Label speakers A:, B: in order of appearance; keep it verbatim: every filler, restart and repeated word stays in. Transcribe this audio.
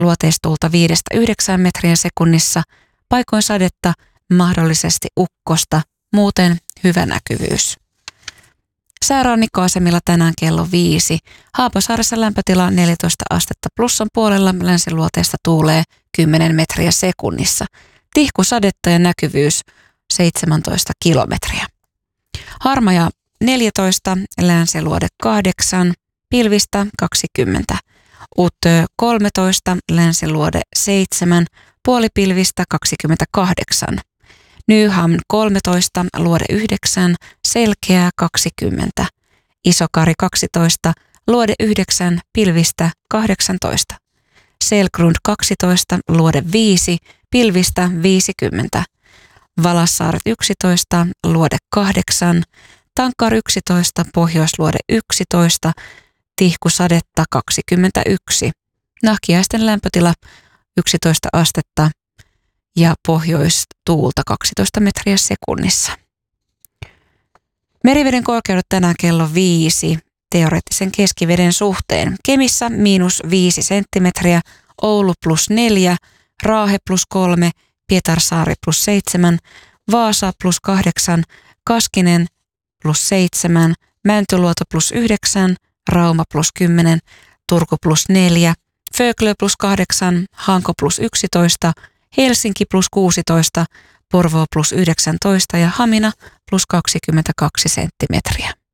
A: luoteistuulta viidestä yhdeksään metriä sekunnissa, paikoin sadetta, mahdollisesti ukkosta, muuten hyvä näkyvyys. Säärannikkoasemilla tänään kello viisi. Haapasaaressa lämpötila neljätoista astetta plussan puolella, länsiluoteesta tuulee kymmenen metriä sekunnissa. Tihkusadetta ja näkyvyys seitsemäntoista kilometriä. Harmaja neljätoista, länsiluode kahdeksan, pilvistä kaksikymmentä. Uttö kolmetoista, länsiluode seitsemän, puolipilvistä kaksikymmentäkahdeksan. Nyham kolmetoista, luode yhdeksän, selkeää kaksikymmentä. Isokari kaksitoista, luode yhdeksän, pilvistä kahdeksantoista. Selgrund kaksitoista, luode viisi, pilvistä viisikymmentä. Valassaaret yksitoista, luode kahdeksan. Tankkaar yksitoista, pohjoisluode yksitoista, tihkusadetta kaksikymmentäyksi. Nahkiaisten lämpötila yksitoista astetta ja pohjoistuulta kaksitoista metriä sekunnissa. Meriveden korkeudet tänään kello viisi teoreettisen keskiveden suhteen. Kemissä miinus viisi senttimetriä, Oulu plus neljä, Raahe plus kolme, Pietarsaari plus seitsemän, Vaasa plus kahdeksan, Kaskinen plus seitsemän, Mäntyluoto plus yhdeksän, Rauma plus kymmenen, Turku plus neljä, Föglö plus kahdeksan, Hanko plus yksitoista, Helsinki plus kuusitoista, Porvoo plus yhdeksäntoista ja Hamina plus kaksikymmentäkaksi senttimetriä.